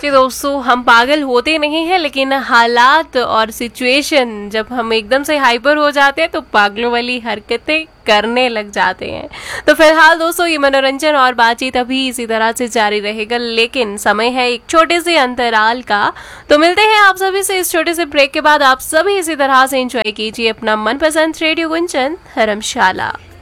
जी दोस्तों, हम पागल होते नहीं हैं, लेकिन हालात और सिचुएशन जब हम एकदम से हाइपर हो जाते हैं तो पागलों वाली हरकतें करने लग जाते हैं। तो फिलहाल दोस्तों, ये मनोरंजन और बातचीत अभी इसी तरह से जारी रहेगा, लेकिन समय है एक छोटे से अंतराल का। तो मिलते हैं आप सभी से इस छोटे से ब्रेक के बाद। आप सभी इसी तरह से एंजॉय कीजिए अपना मनपसंद रेडियो गुंजन धर्मशाला।